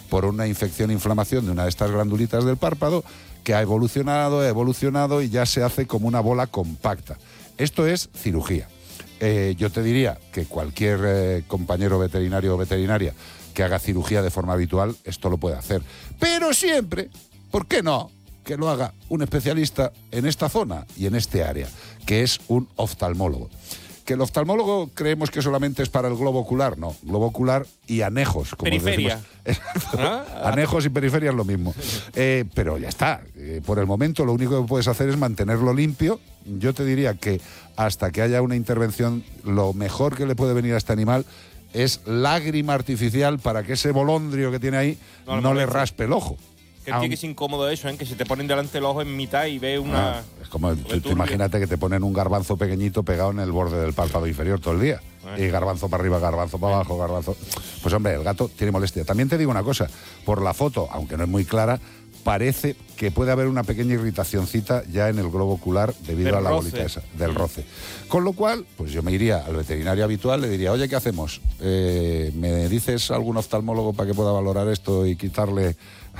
por una infección, inflamación de una de estas glandulitas del párpado, que ha evolucionado y ya se hace como una bola compacta. Esto es cirugía. Yo te diría que cualquier compañero veterinario o veterinaria que haga cirugía de forma habitual, esto lo puede hacer. Pero siempre, ¿por qué no?, que lo haga un especialista en esta zona y en este área, que es un oftalmólogo. Que el oftalmólogo creemos que solamente es para el globo ocular, no, globo ocular y anejos, como periferia. Anejos y periferia es lo mismo. Pero ya está, por el momento lo único que puedes hacer es mantenerlo limpio. Yo te diría que hasta que haya una intervención, lo mejor que le puede venir a este animal es lágrima artificial para que ese bolondrio que tiene ahí no le raspe el ojo. Que tiene que ser incómodo eso, ¿eh? Que se te ponen delante el ojo en mitad y ves una... Es como, tú imagínate que te ponen un garbanzo pequeñito pegado en el borde del párpado inferior todo el día. Y garbanzo para arriba, garbanzo para abajo, garbanzo... Pues hombre, el gato tiene molestia. También te digo una cosa, por la foto, aunque no es muy clara, parece que puede haber una pequeña irritacioncita ya en el globo ocular debido a la bolita esa, del roce. Con lo cual, pues yo me iría al veterinario habitual, le diría, oye, ¿qué hacemos? ¿Me dices algún oftalmólogo para que pueda valorar esto y quitarle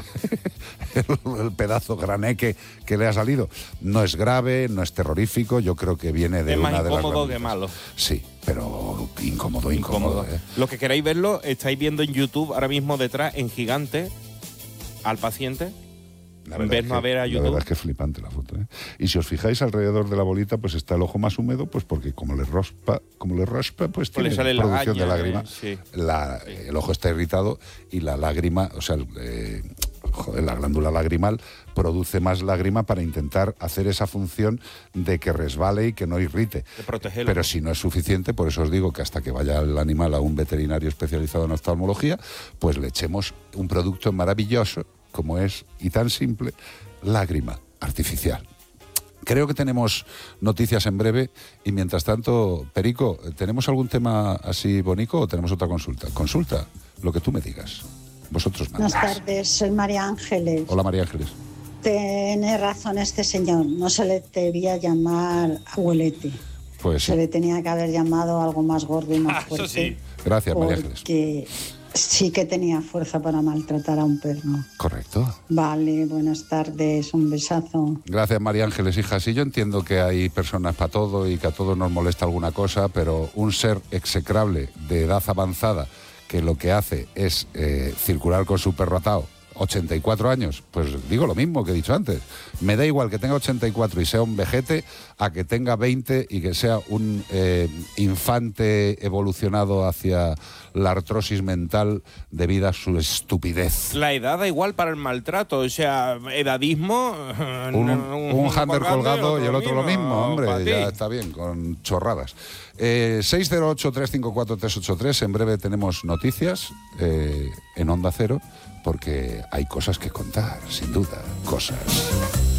el pedazo graneque que le ha salido? No es grave, no es terrorífico, yo creo que viene de una de las... Es más incómodo que malo. Sí, pero incómodo. Los que queráis verlo, estáis viendo en YouTube ahora mismo detrás, en gigante, al paciente. La verdad es que es flipante la foto, ¿eh? Y si os fijáis alrededor de la bolita, pues está el ojo más húmedo, pues porque como le raspa, pues tiene sale producción la de lágrima. sí. El ojo está irritado y la lágrima, o sea, la glándula lagrimal produce más lágrima para intentar hacer esa función de que resbale y que no irrite. De protegerlo. Pero si no es suficiente, por eso os digo que hasta que vaya el animal a un veterinario especializado en oftalmología, pues le echemos un producto maravilloso, como es, y tan simple, lágrima artificial. Creo que tenemos noticias en breve y mientras tanto, Perico, ¿tenemos algún tema así bonito o tenemos otra consulta? Consulta, lo que tú me digas. Vosotros mandás. Buenas tardes, soy María Ángeles. Hola, María Ángeles. Tiene razón este señor, no se le debía llamar abuelete. Pues se le tenía que haber llamado algo más gordo y más fuerte. Eso sí. Gracias, María Ángeles. Porque sí que tenía fuerza para maltratar a un perro. Correcto. Vale, buenas tardes, un besazo. Gracias, María Ángeles, hija. Sí, yo entiendo que hay personas para todo y que a todos nos molesta alguna cosa, pero un ser execrable de edad avanzada que lo que hace es circular con su perro atado 84 años, pues digo lo mismo que he dicho antes. Me da igual que tenga 84 y sea un vejete a que tenga 20 y que sea un infante evolucionado hacia la artrosis mental debido a su estupidez. La edad da igual para el maltrato, o sea, edadismo... Un hánder colgado y el otro lo mismo, hombre, ya ya está bien, con chorradas. 608-354-383, en breve tenemos noticias en Onda Cero, porque hay cosas que contar, sin duda, cosas.